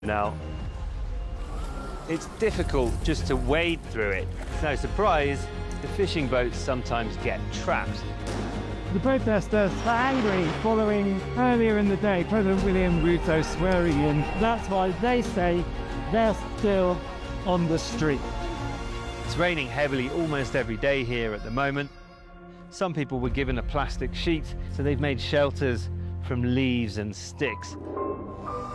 now. It's difficult just to wade through it. It's no surprise the fishing boats sometimes get trapped. The protesters are angry following earlier in the day President William Ruto swearing in. That's why they say they're still on the street. It's raining heavily almost every day here at the moment. Some people were given a plastic sheet, so they've made shelters from leaves and sticks.